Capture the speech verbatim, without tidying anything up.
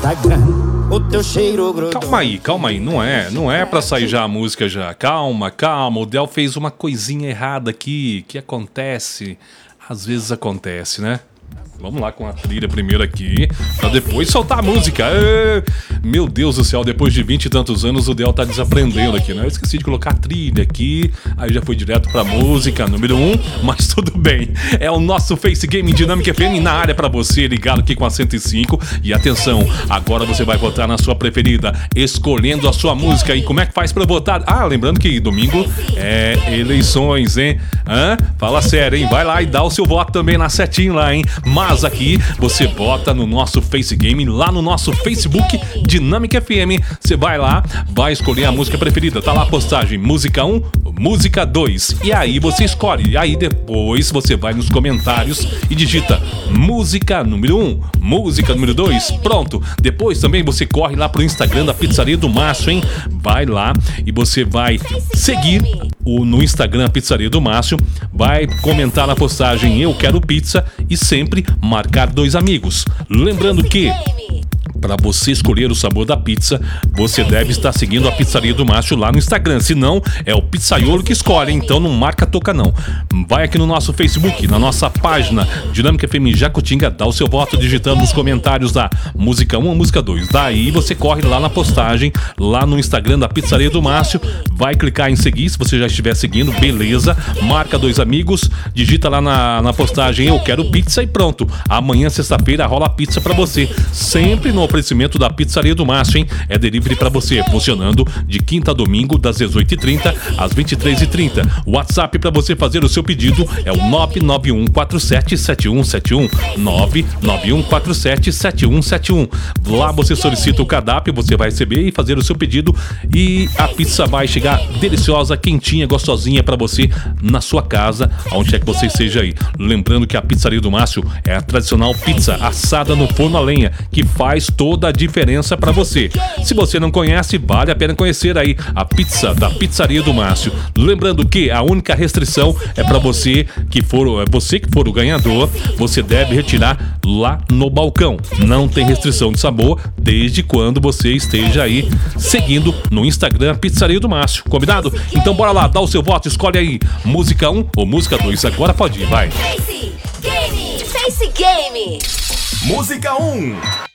O teu cheiro grudou. Calma aí, calma aí, não é, não é pra sair já a música já. Calma, calma, o Del fez uma coisinha errada aqui, que acontece, às vezes acontece, né? Vamos lá com a trilha primeiro aqui, pra depois soltar a música. É, meu Deus do céu, depois de vinte e tantos anos o Del tá desaprendendo aqui, né? Eu esqueci de colocar a trilha aqui, aí já foi direto pra música número um, mas tudo bem. É o nosso Face Game Dinâmica F M na área pra você, ligado aqui com a cento e cinco. E atenção, agora você vai votar na sua preferida, escolhendo a sua música. E como é que faz pra votar? Ah, lembrando que domingo é eleições, hein? Hã? Fala sério, hein? Vai lá e dá o seu voto também na setinha lá, hein? Mas Mas aqui você vota no nosso Face Game, lá no nosso Facebook Dinâmica F M. Você vai lá, vai escolher a música preferida. Tá lá a postagem, música um, música dois. E aí você escolhe. E aí depois você vai nos comentários e digita música número um, música número dois. Pronto. Depois também você corre lá pro Instagram da Pizzaria do Márcio, hein? Vai lá e você vai seguir o, no Instagram Pizzaria do Márcio, vai comentar na postagem Eu Quero Pizza e sempre marcar dois amigos. Lembrando que para você escolher o sabor da pizza, você deve estar seguindo a Pizzaria do Márcio lá no Instagram. Se não, é o pizzaiolo que escolhe, então não marca toca não. Vai aqui no nosso Facebook, na nossa página Dinâmica F M Jacutinga, dá o seu voto digitando nos comentários da música um ou música dois. Daí você corre lá na postagem, lá no Instagram da Pizzaria do Márcio, vai clicar em seguir, se você já estiver seguindo, beleza. Marca dois amigos, digita lá na, na postagem Eu Quero Pizza e pronto. Amanhã, sexta-feira, rola pizza pra você. Sempre no oferecimento da Pizzaria do Márcio, hein? É delivery pra você, funcionando de quinta a domingo, das dezoito e trinta às vinte e três e trinta. O WhatsApp pra você fazer o seu pedido é o nove nove um quatro sete sete um sete um, nove nove um quatro sete sete um sete um. Lá você solicita o cardápio, você vai receber e fazer o seu pedido e a pizza vai chegar deliciosa, quentinha, gostosinha pra você na sua casa, onde é que você esteja aí. Lembrando que a Pizzaria do Márcio é a tradicional pizza assada no forno a lenha, que faz toda a diferença pra você. Se você não conhece, vale a pena conhecer aí a pizza da Pizzaria do Márcio. Lembrando que a única restrição é pra você que for, você que for o ganhador, você deve retirar lá no balcão. Não tem restrição de sabor, desde quando você esteja aí seguindo no Instagram Pizzaria do Márcio. Combinado? Então bora lá, dá o seu voto, escolhe aí música um ou música dois. Agora pode ir, vai. Face Game. Face Game. Música um.